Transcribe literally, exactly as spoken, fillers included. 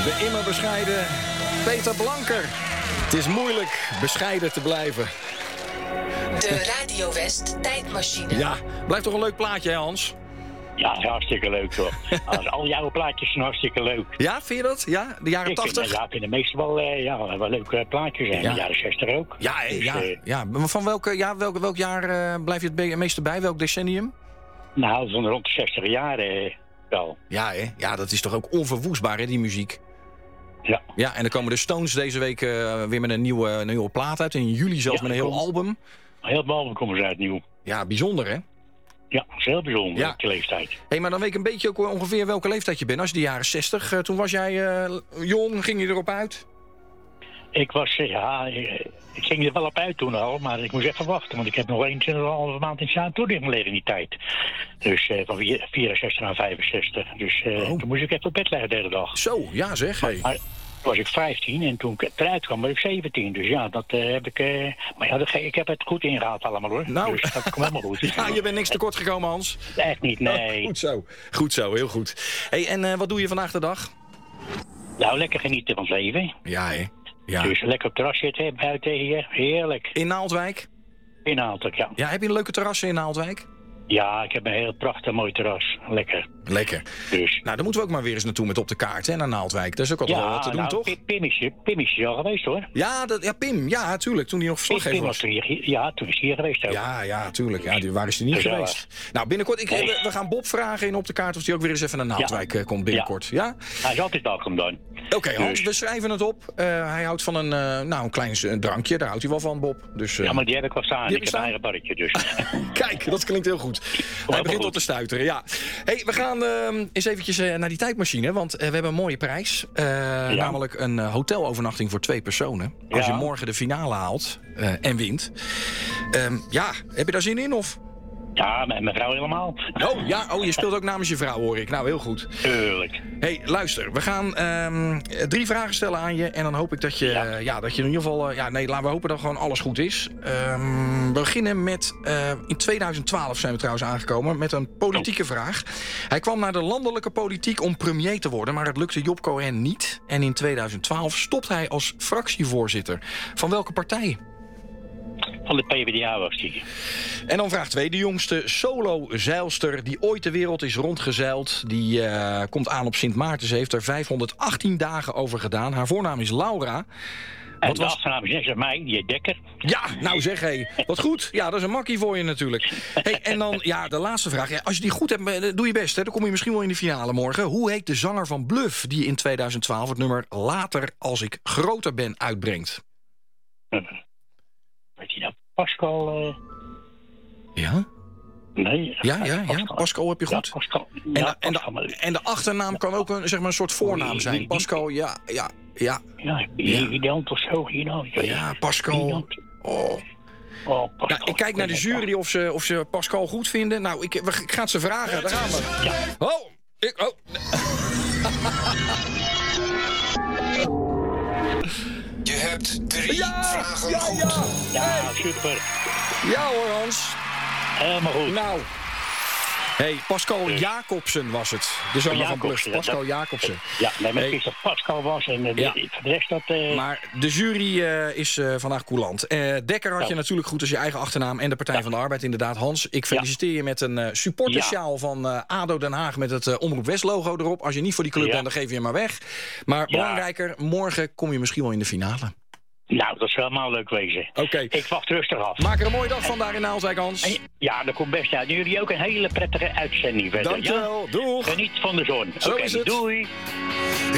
De immer bescheiden Peter Blanker. Het is moeilijk bescheiden te blijven. De Radio West tijdmachine. Ja, blijft toch een leuk plaatje, hè, Hans? Ja, hartstikke leuk hoor. Als al jouw plaatjes zijn hartstikke leuk. Ja, vind je dat? Ja, de jaren Ik vind, tachtig? ja, ik vind de meeste wel, uh, ja, wel leuke plaatjes zijn. Ja. De jaren zestig ook. Ja, hè, Dus, ja, uh, ja. Maar van welke, ja, welk, welk jaar uh, blijf je het be- meeste bij? Welk decennium? Nou, van rond de zestig jaren uh, wel. Ja, hè? Ja, dat is toch ook onverwoestbaar, hè, die muziek? Ja. Ja, en dan komen de Stones deze week uh, weer met een nieuwe, een nieuwe plaat uit. In juli zelfs Ja, met een heel kom. album. Heel behalve komen ze uit nieuw. Ja, bijzonder, hè? Ja, dat is heel bijzonder Ja. op die leeftijd. Hé, hey, maar dan weet ik een beetje ook ongeveer welke leeftijd je bent. Als je de jaren zestig, uh, toen was jij uh, jong, ging je erop uit? Ik was, uh, ja, ik, ik ging er wel op uit toen al, maar ik moest even wachten. Want ik heb nog eenentwintig komma vijf maand in Zuid-Toerding geleden in die tijd. Dus uh, van vierenzestig naar vijfenzestig. Dus uh, Oh. toen moest ik even op bed liggen de hele dag. Zo, ja zeg. Hey. Maar toen was ik vijftien en toen ik eruit kwam was ik zeventien. Dus ja, dat uh, heb ik... Uh, maar ja, dat, ik heb het goed ingehaald allemaal hoor. Nou. Dus dat komt helemaal goed. Ja, je bent niks tekort gekomen, Hans. Echt niet, nee. Oh, goed zo. Goed zo, heel goed. Hey, en uh, wat doe je vandaag de dag? Nou, lekker genieten van het leven. Ja, hè? Ja. Dus lekker op het terras zitten, buiten hier. Heerlijk. In Naaldwijk? In Aaltek, ja. Ja, heb je een leuke terrassen in Naaldwijk? Ja, ik heb een heel prachtig mooi terras. Lekker. Lekker. Dus... Nou, daar moeten we ook maar weer eens naartoe met Op de Kaart, hè, naar Naaldwijk. Dat is ook altijd wel wat te doen, nou, toch? Pim- Pim is, Pim is hier al geweest hoor. Ja, dat, ja, Pim. Ja, natuurlijk. Toen hij nog Pim, verslaggever Pim was. was toen hier, ja, toen is hij hier geweest ook. Ja, ja, tuurlijk. Ja, die, waar is hij niet Gezellig. geweest? Nou, binnenkort, ik, Nee. we, we gaan Bob vragen in Op de Kaart of hij ook weer eens even naar Naaldwijk eh, komt binnenkort. Ja? Hij is altijd welkom dan. Oké, Hans, Dus- we schrijven het op. Uh, hij houdt van een, uh, nou, een klein uh, drankje. Daar houdt hij wel van, Bob. Dus, uh, Ja, maar die heb ik wel staan. Die Ik heb heb je een eigen barretje dus. Kijk, dat klinkt heel goed. Hij maar begint goed. op te stuiteren, ja. Hey, we gaan uh, eens eventjes uh, naar die tijdmachine. Want uh, we hebben een mooie prijs. Uh, namelijk een uh, hotelovernachting voor twee personen. Als Ja. je morgen de finale haalt uh, en wint. Um, ja, heb je daar zin in? Of? Ja, met mijn vrouw helemaal. Oh, ja, oh, je speelt ook namens je vrouw, hoor ik. Nou, heel goed. Tuurlijk. Hey, luister. We gaan um, drie vragen stellen aan je. En dan hoop ik dat je, Ja. uh, ja, dat je in ieder geval... Uh, ja, nee, laten we hopen dat gewoon alles goed is. Um, we beginnen met... Uh, in tweeduizend twaalf zijn we trouwens aangekomen met een politieke vraag. Hij kwam naar de landelijke politiek om premier te worden, maar het lukte Job Cohen niet. En in tweeduizend twaalf stopt hij als fractievoorzitter. Van welke partij? Van de P v d A was die. En dan vraag twee. De jongste solo-zeilster die ooit de wereld is rondgezeild. Die uh, komt aan op Sint Maarten. Ze heeft er vijfhonderdachttien dagen over gedaan. Haar voornaam is Laura. En Wat de was... achternaam is net als mij, die heet Dekker. Ja, nou zeg hé. Wat goed. Ja, dat is een makkie voor je natuurlijk. Hey, en dan, ja, de laatste vraag. Ja, als je die goed hebt, doe je best. Hè. Dan kom je misschien wel in de finale morgen. Hoe heet de zanger van Bluff die in tweeduizend twaalf het nummer Later als ik groter ben uitbrengt? Weet je nou, Pascal... Uh... Ja? Nee. Ja, ja, ja. Pascal heb je goed. Ja, Pascal. En, Ja, de, en, Pascal, de, maar- en de achternaam kan ook een, zeg maar, een soort voornaam zijn. Pascal, ja, ja, ja. Ja, Ja. Hidant of zo, Hidant. Ja, Pascal. Hidant. Oh. Oh, Pascal. Nou, ik kijk naar de jury of ze, of ze Pascal goed vinden. Nou, ik, we- ik ga het ze vragen. Daar gaan we. Ja. Oh, ik, oh. Je hebt drie Ja, vragen ja, goed. ja. Ja, super. Ja hoor, Hans. Helemaal goed. Nou. Hey, Pascal Jacobsen was het. De zanger van Bluff. Jacobsen, Pascal dat- Jacobsen. Ja, nee, maar Hey. het is dat Pascal was en uh, Ja. de, de rest dat... Uh, Maar de jury uh, is uh, vandaag coulant. Uh, Dekker had je Ja. natuurlijk goed als je eigen achternaam en de Partij Ja. van de Arbeid inderdaad. Hans, ik feliciteer je met een uh, supportersjaal van uh, ADO Den Haag met het uh, Omroep West logo erop. Als je niet voor die club Ja. bent, dan geef je hem maar weg. Maar belangrijker, morgen kom je misschien wel in de finale. nou, dat zou helemaal leuk wezen. Oké, Ik wacht rustig af. maak er een mooie dag van daar in Naaldwijk, Hans. En- ja, dat komt best uit. En jullie ook een hele prettige uitzending verder. Dankjewel, doeg. Ja? Geniet van de zon. Zo Oké, is het. doei.